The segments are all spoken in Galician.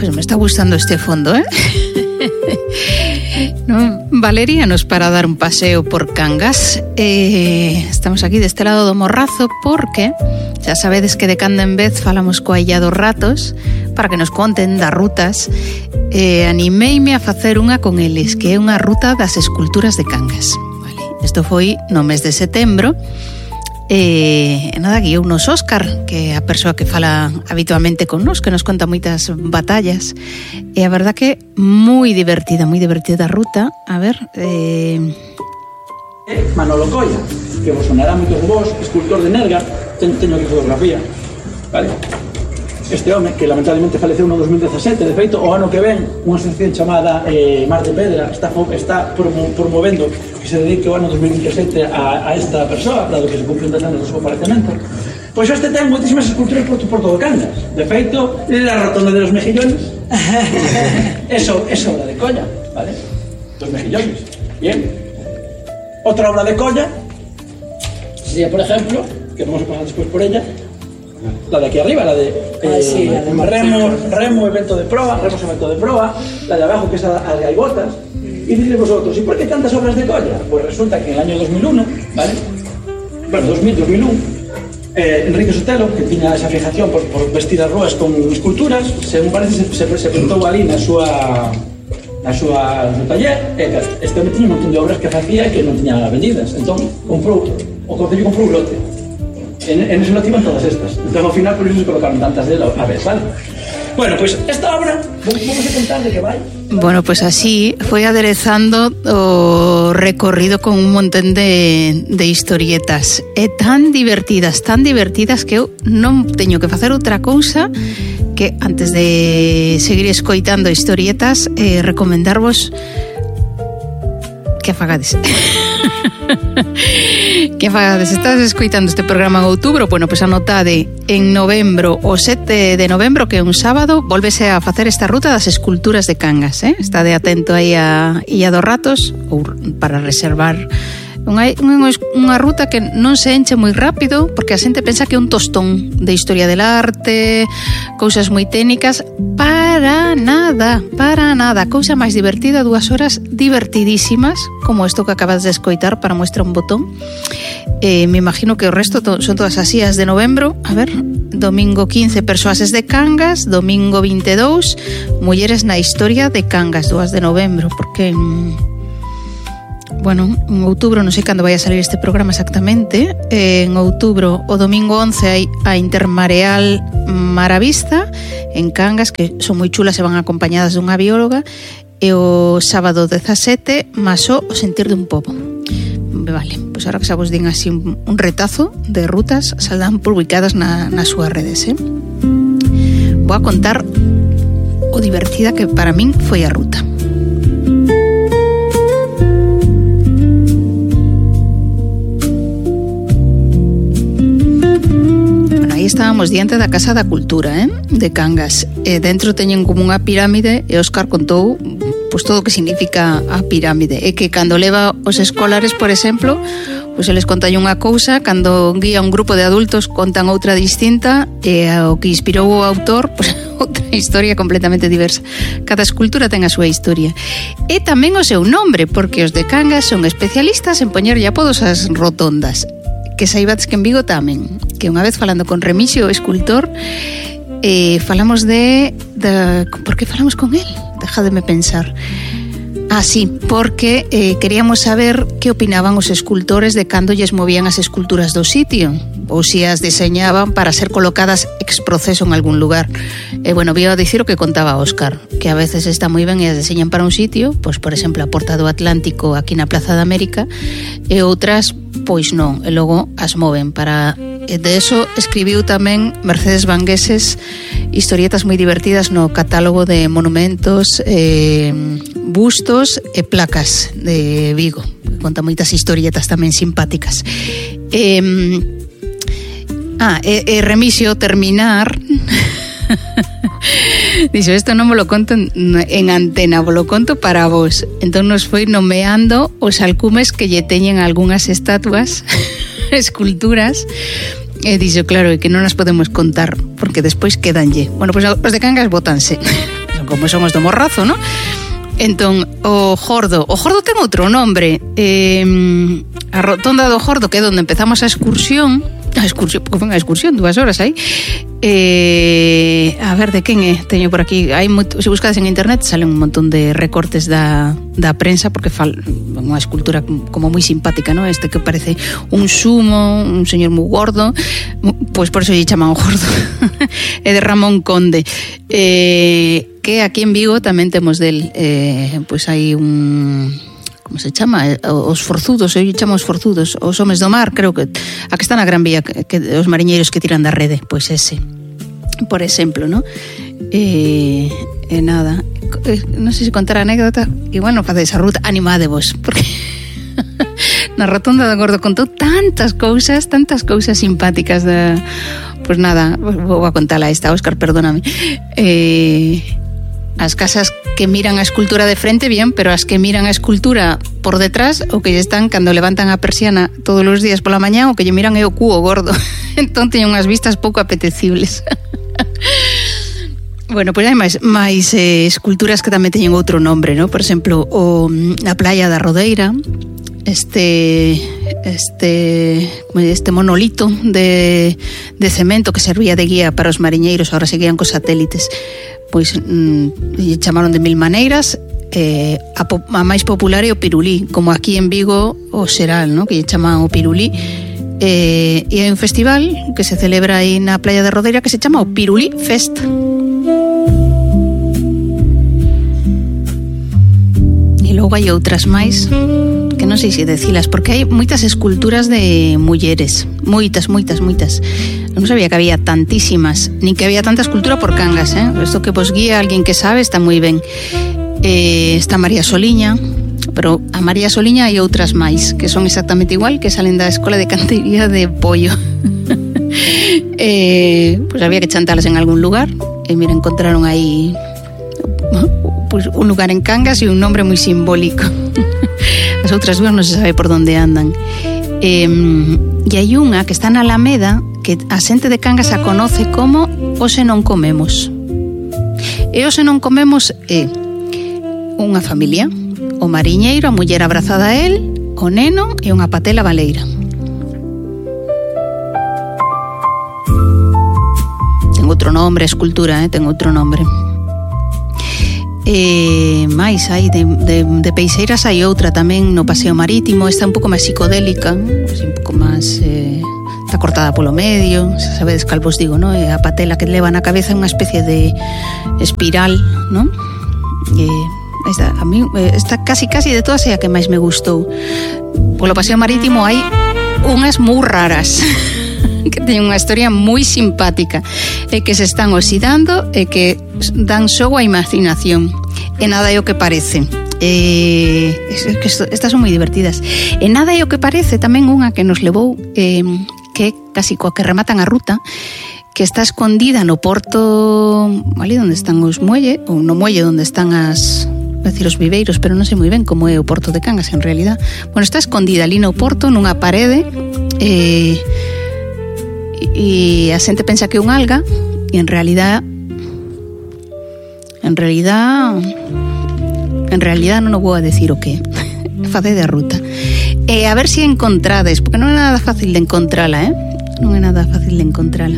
Pues me está gustando este fondo, ¿eh? ¿No? Valerianos para dar un paseo por Cangas. Estamos aquí deste lado do Morrazo porque xa sabedes que de cando en vez falamos coa Illa dos Ratos para que nos conten das rutas. Animeime a facer unha con eles, que é unha ruta das esculturas de Cangas. Vale. Isto foi no mes de setembro. Nada, guiounos Óscar, que é a persoa que fala habitualmente con nos, que nos conta moitas batallas, e a verdad que moi divertida a ruta. A ver, Manolo Colla, que vos sonará moito vos, escultor de Nerga. Teño aquí fotografía, vale? Este home, que lamentablemente faleceu no 2017, de feito, o ano que ven, unha asociación chamada Mar de Pedra está promovendo que se dedique o ano 2017 a esta persoa, dado que se cumplen 10 anos do seu falecemento. Pois este ten moitísimas esculturas por todo Cangas. De feito, la rotonda de los mejillones, eso é obra de Colla, vale? Dos mejillones, bien. Otra obra de Colla sería, por ejemplo, que vamos a pasar despois por ella, la de aquí arriba, la de remo evento de proa, la de abajo que es a gaivotas. Y diréis vosotros, ¿y por qué tantas obras de Colla? Pues resulta que en el año 2001, ¿vale? Bueno, 2001, Enrique Sotelo, que tiña esa fijación por vestir as ruas con esculturas, según parece se pintou ali na súa taller, este home tiña un montón de obras que facía e que non tiña vendidas. Entón, o Concello comprou un lote. En ese lote iban todas estas. Entón, ao final, por iso se colocaron tantas de a vez, ¿vale? Bueno, pues esta obra, vamos a contar de que vai. Bueno, pues así foi aderezando o recorrido con un montón de historietas. E tan divertidas que eu non teño que facer outra cousa que, antes de seguir escoitando historietas, recomendarvos que afagades. Que fagades, estás escoitando este programa en outubro, bueno, pues anotade en novembro, o 7 de novembro, que é un sábado, volvese a facer esta ruta das esculturas de Cangas, Estade atento aí a Illa dos Ratos ou para reservar unha ruta que non se enche moi rápido, porque a xente pensa que é un tostón de historia del arte, cousas moi técnicas. Para nada, cousa máis divertida, 2 horas divertidísimas, como isto que acabas de escoitar para muestra un botón. Me imagino que o resto son todas as días de novembro. A ver, domingo 15, Persoases de Cangas, domingo 22, Mulleres na historia de Cangas, 2 de novembro, porque... Bueno, en outubro, non sei cando vai a salir este programa exactamente. En outubro, o domingo 11, hai a Intermareal Maravista en Cangas, que son moi chulas e van acompañadas dunha bióloga. E o sábado 17, Masó, o sentir dun pobo. Vale, pois ahora que xa vos din así un retazo de rutas, saldrán publicadas nas súas redes, Vou a contar o divertida que para min foi a ruta. Aí estábamos diante da Casa da Cultura, de Cangas. Dentro teñen como unha pirámide e Óscar contou pois todo o que significa a pirámide. E que cando leva os escolares, por exemplo, pois eles contan unha cousa, cando guía un grupo de adultos contan outra distinta, e o que inspirou o autor, pois outra historia completamente diversa. Cada escultura ten a súa historia. E tamén o seu nombre, porque os de Cangas son especialistas en poñerlle apodos ás rotondas. Que saibades que en Vigo tamén, que unha vez falando con Remixio, o escultor, falamos por que falamos con él? Dejademe pensar. Sí, porque queríamos saber que opinaban os escultores de cando lles movían as esculturas do sitio, ou si as diseñaban para ser colocadas ex proceso en algún lugar. Bueno, vio a dicir o que contaba Óscar, que a veces está moi ben e as diseñan para un sitio, pois por exemplo a Porta do Atlántico aquí na Plaza de América, e outras pois non, e logo as moven para... De eso escribiu tamén Mercedes Vangueses historietas moi divertidas no catálogo de monumentos, bustos e placas de Vigo. Conta moitas historietas tamén simpáticas. Remixio terminar dixo, isto non me lo conto en antena, vos lo conto para vos. Entón nos foi nomeando os alcumes que lle teñen algunhas estatuas esculturas, e dixo, claro, que non as podemos contar porque despois quedanlle. Bueno, pois os de Cangas bótanse. como son os do Morrazo, non? Entón, o Jordo ten outro nombre. A rotonda do Jordo, que é onde empezamos a excursión, porque foi unha excursión, 2 horas aí. A ver, de quen é? Teño por aquí, se buscades en internet salen un montón de recortes da prensa, porque unha escultura como moi simpática, ¿no? Que parece un sumo, un señor moi gordo, pois por eso lle chaman o Jordo. É de Ramón Conde, que aquí en Vigo tamén temos del, pois hai un... como se chama? Os forzudos, eu chamo os forzudos, os homes do mar, creo que a que está na Gran Vía, que os mariñeiros que tiran da rede, pois ese, por exemplo, ¿no? Nada, non sei se contar a anécdota, igual non facedes a ruta, animádevos, porque na rotonda do Gordo contou tantas cousas simpáticas da... Pois nada, vou a contala esta, Óscar, perdóname. As casas que miran a escultura de frente, bien, pero as que miran a escultura por detrás, o que lle están cando levantan a persiana todos os días pola mañá, o que lle miran é o cuo gordo. Entón teñen unhas vistas pouco apetecibles. Bueno, pois hai máis esculturas que tamén teñen outro nombre, ¿no? Por exemplo, a Playa da Rodeira, este monolito de cemento que servía de guía para os mariñeiros, ahora seguían cos satélites, pois lle chamaron de mil maneiras. A máis popular é o pirulí, como aquí en Vigo o Xeral, ¿no? Que lle chaman o pirulí, e hai un festival que se celebra aí na Playa de Rodeira que se chama o Pirulí Fest. E logo hai outras máis que non sei se decilas, porque hai moitas esculturas de mulleres, moitas. Non sabía que había tantísimas, nin que había tanta escultura por Cangas, Isto que vos guía alguén que sabe está moi ben. Está María Soliña, pero a María Soliña hai outras máis que son exactamente igual, que salen da Escola de Cantería de Pollo. Pois había que chantalas en algún lugar, e mira, encontraron aí pois un lugar en Cangas e un nombre moi simbólico. As outras dúas non se sabe por onde andan. E hai unha que está na Alameda que a xente de Cangas a conoce como Hoxe non comemos. E Hoxe non comemos é unha familia, o mariñeiro, a muller abrazada a él, o neno e unha patela baleira. Ten outro nombre, a escultura, ten outro nombre. máis hai de peixeiras, hai outra tamén no Paseo Marítimo, esta un pouco máis psicodélica, un pouco máis está cortada polo medio, se sabedes cal vos digo, non? A patela que leva na cabeza unha especie de espiral, non? Esta, a mí, esta casi de todas é a que máis me gustou. Polo Paseo Marítimo hai unhas moi raras que teñen unha historia moi simpática e que se están oxidando e que dan xogo á imaginación, e nada é o que parece. Estas son moi divertidas. E nada é o que parece tamén unha que nos levou, que casi coa que rematan a ruta, que está escondida no porto ali onde están os muelles, ou no muelle onde están os viveiros, pero non sei moi ben como é o porto de Cangas en realidad. Bueno, está escondida ali no porto nunha parede, e a xente pensa que é un alga, e en realidad non o vou a decir o que facede a ruta. E a ver se encontrades, porque non é nada fácil de encontrala, non é nada fácil de encontrala.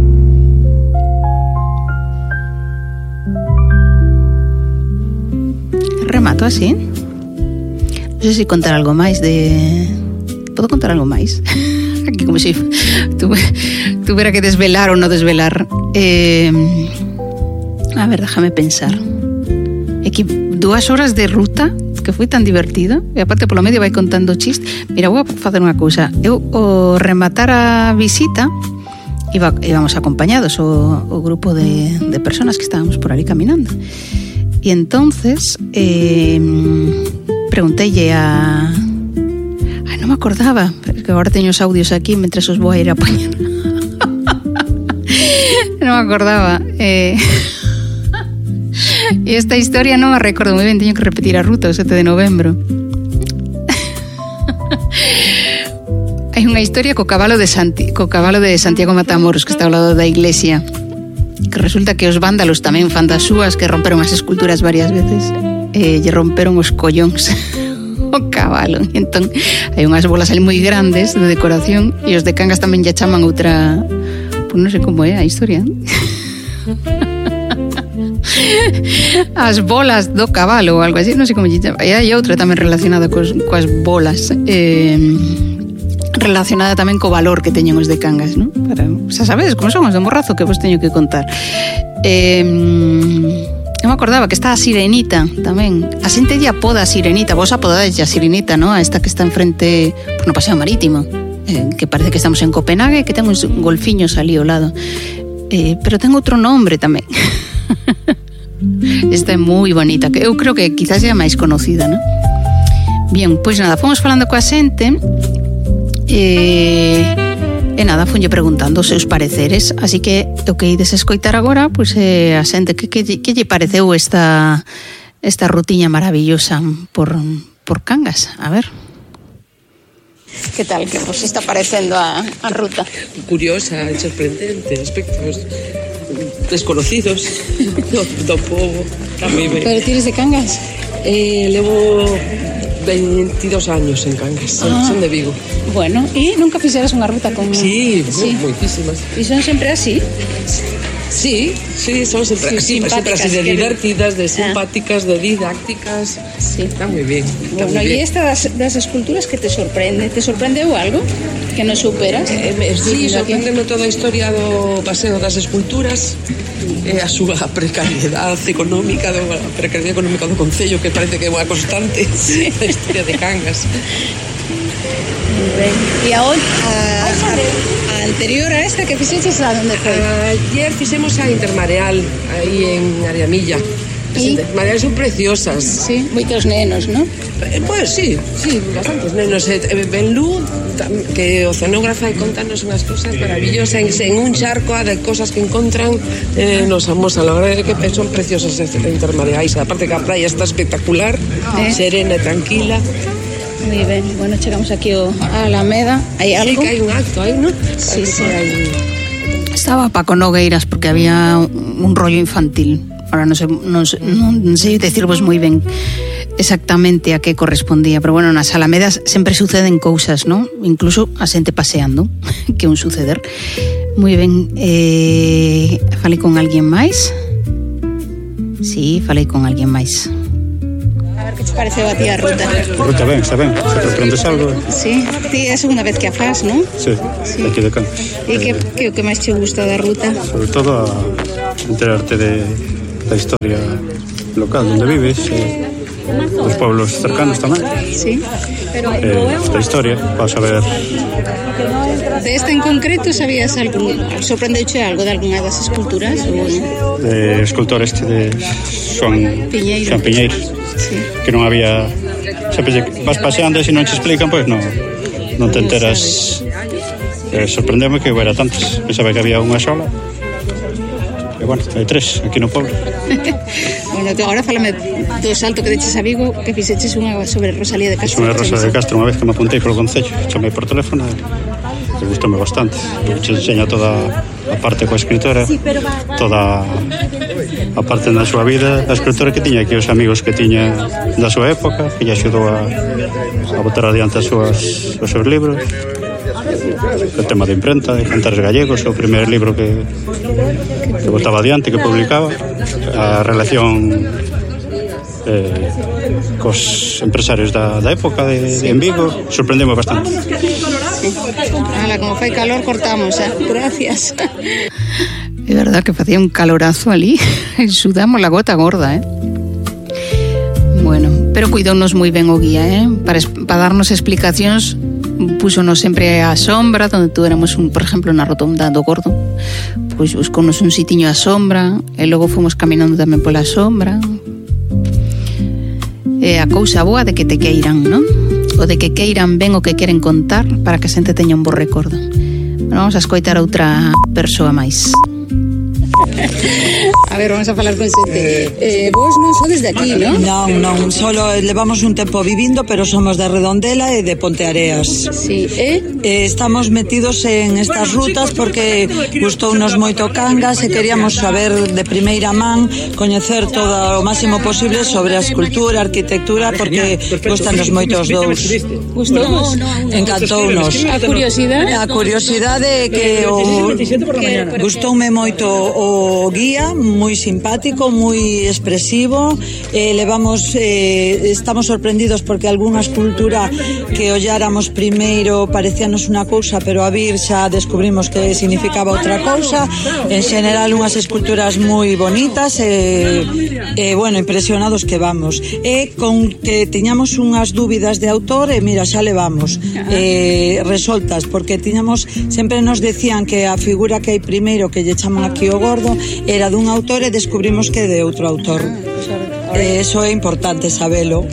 Remato así. Non sei se contar algo máis de... Podo contar algo máis? Aquí como se tuviera que desvelar ou non desvelar. A ver, déjame pensar. É que 2 horas de ruta que foi tan divertido, e aparte polo medio vai contando chiste. Mira, vou a facer unha cousa. Eu, o rematar a visita, íbamos acompañados o grupo de personas que estábamos por ali caminando. E entonces pregunteille a... non me acordaba, que agora teño os audios aquí mentre os vou a ir a apañar. Non me acordaba. E esta historia non me recordo moi ben, teño que repetir a ruta o 7 de novembro. Hai unha historia co cabalo de Santiago Matamoros, que está ao lado da iglesia. que resulta que os vándalos tamén fan das súas, que romperon as esculturas varias veces, lle romperon os collóns o cabalo. E entón hai unhas bolas ali moi grandes de decoración, e os de Cangas tamén lle chaman outra, pues non sei como é a historia. As bolas do cabalo ou algo así, non sei como lle chama. E hai outra tamén relacionada coas bolas, relacionada tamén co valor que teñen os de Cangas, non? Xa sabedes como son os de Morrazo, que vos teño que contar. Eu me acordaba que está a Sirenita tamén. A xente lle apoda a Sirenita. Vos apodades a Sirenita, non? A esta que está enfrente, pues, no Paseo Marítimo, que parece que estamos en Copenhague, que ten uns golfiños ali ao lado. Pero ten outro nombre tamén. Esta é moi bonita, que eu creo que quizás é a máis conocida, non? Bien, pois nada, fomos falando coa xente e nada, fonlle preguntando os seus pareceres, así que o que ides escoitar agora, pois a xente que lle pareceu esta rutiña maravillosa por Cangas. A ver. Que tal, que vos está parecendo a ruta? Curiosa, sorprendente, aspectos desconocidos do povo. Pero tires de Cangas? Levo 22 años en Cangas, son de Vigo. Bueno, e nunca fixeras unha ruta con... Sí, moitísimas. E son sempre así? Sí, son sempre así, sempre así, de divertidas, de simpáticas, de didácticas. Sí. Está moi bien. Bueno, e esta das esculturas que te sorprende? Te sorprendeu algo que non superas? Sí, sorprendeme toda a historia do paseo das esculturas, a súa precariedade económica, do Concello, que parece que é unha constante da historia de Cangas. E a anterior a esta que fixeches, a onde foi? Ayer fixemos a Intermareal, aí en Ariamilla. As Intermareales son preciosas. Sí, moitos nenos, non? Pues sí, bastantes nenos. Benlú, que oceanógrafa, e contanos unhas cosas maravillosas en un charco de cosas que encontran, nos amosan. La verdad é que son preciosas as Intermareais. Aparte que a praia está espectacular, serena e tranquila. Moi ben, bueno, chegamos aquí a Alameda. Hai algo? Sí, que hai un acto aí, non? Sí. Estaba Paco Nogueiras porque había un rollo infantil. Ahora non sei decirvos moi ben exactamente a que correspondía, pero bueno, nas Alamedas sempre suceden cousas, non? Incluso a xente paseando, que é un suceder. Moi ben, falei con alguén máis? Sí, falei con alguén máis. A ver, que te pareceu a ti a ruta? A ruta ben, está ben, se te aprendes algo. Sí, ti é a segunda vez que a faz, non? Sí, aquí de Cangas. E que é o que máis te gusta da ruta? Sobre todo a enterarte da historia local onde vives, dos pueblos cercanos tamén. Sí. Da historia, vas a ver. De esta en concreto, sabías algo? Sorprendeuche algo de algunha das esculturas? De escultor de Joan Piñeiro. Sí. Que non había, sempre vas paseando e se non te explican, pois non te enteras. Sorprendeme que hubiera tantas. Pensaba que había unha sola. E bueno, hai 3 aquí no pueblo. Bueno, agora fálame do salto que deches a Vigo, que fixeches unha sobre Rosalía de Castro. Sobre Rosalía de Castro, unha vez que me apuntei polo Concello, chamei por teléfono e gustoume bastante, porque te enseña toda a parte coa escritora, toda a parte da súa vida, a escritora que tiña aquí, os amigos que tiña da súa época, que lle axudou a botar adiante os seus libros, o tema de imprenta, de Cantares Gallegos, o primeiro libro que botaba adiante, que publicaba, a relación cos empresarios da época en Vigo, sorprendemos bastante. Ala, como fai calor, cortamos, gracias. É verdad que facía un calorazo ali, sudamos la gota gorda, Bueno, pero cuidounos moi ben o guía, para darnos explicacións, púsonos sempre á sombra, donde tuéramos por exemplo, na rotonda do Gordo, pois buscounos un sitiño á sombra, e logo fomos caminando tamén pola sombra. É a cousa boa de que te queiran, non? O de que queiran ben o que queren contar para que a xente teña un bo recordo. Bueno, vamos a escoitar outra persoa máis. A ver, vamos a falar con xente. Vos non sodes de aquí, non? Non, solo levamos un tempo vivindo, pero somos de Redondela e de Ponteareas. Sí, estamos metidos en estas rutas porque gustounos moito Cangas e queríamos saber de primeira man, coñecer todo o máximo posible sobre a escultura, a arquitectura, porque gustanos moito os dous. Gustounos? Encantounos. A curiosidade? A curiosidade que gustoume moito o guía, moi simpático, moi expresivo. Estamos sorprendidos porque algunha escultura que olláramos primeiro parecíanos unha cousa, pero a vir xa descubrimos que significaba outra cousa. En general unhas esculturas moi bonitas bueno, impresionados que vamos. Con que tiñamos unhas dúbidas de autor e mira, xa levamos resoltas, porque sempre nos decían que a figura que hai primeiro, que lle chaman aquí o gordo, era dun autor e descubrimos que é de outro autor. Eso é importante sabelo.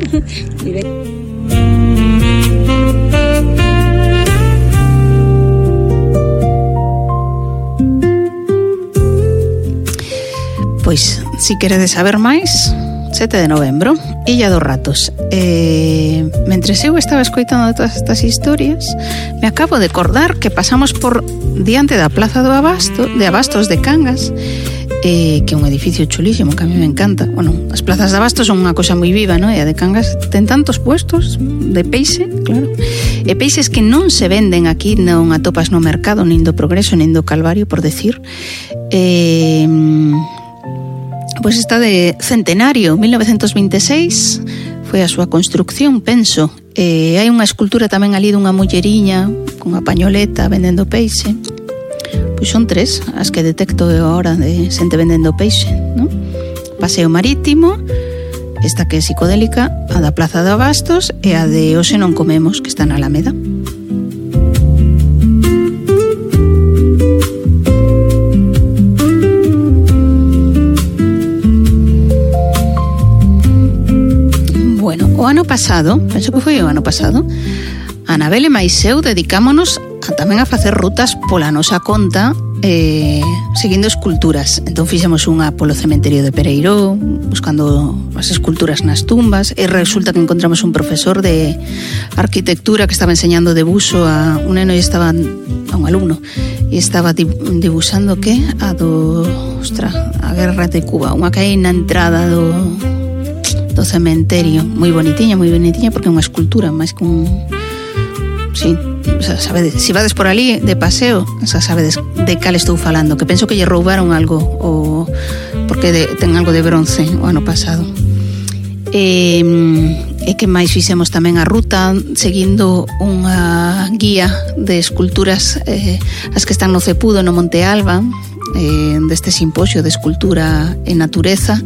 Pois, si queredes saber máis, 7 de novembro, Illa dos Ratos. Mentre eu estaba escoitando todas estas historias, me acabo de acordar que pasamos por diante da Plaza de Abastos de Cangas, que é un edificio chulísimo, que a mí me encanta. Bueno, as plazas de Abastos son unha cosa moi viva, non? E a de Cangas ten tantos puestos de peixe, claro. E peixes que non se venden aquí, non atopas no mercado, nin do Progreso, nin do Calvario, por decir. Pois está de centenario, 1926 foi a súa construcción, penso. Hai unha escultura tamén ali dunha mulleriña con a pañoleta vendendo peixe. Pois son 3 as que detecto agora de xente vendendo peixe, non? Paseo Marítimo, esta que é psicodélica, a da Plaza de Abastos e a de Hoxe non comemos, que está na Alameda. O ano pasado, penso que foi o ano pasado, Anabel e máis eu dedicámonos tamén a facer rutas pola nosa conta, seguindo esculturas. Entón fixemos unha polo cementerio de Pereiró, buscando as esculturas nas tumbas, e resulta que encontramos un profesor de arquitectura que estaba enseñando debuxo a un neno, a un alumno, e estaba dibuxando que? A guerra de Cuba, unha que hai na entrada do cementerio, moi bonitiña, porque é unha escultura máis con... Sí, sabedes, si vades por ali de paseo, xa sabedes de cal estou falando, que penso que lle roubaron algo, porque ten algo de bronce o ano pasado. E que máis fixemos tamén a ruta seguindo unha guía de esculturas, as que están no Cepudo, no Monte Alba, deste simposio de escultura e natureza,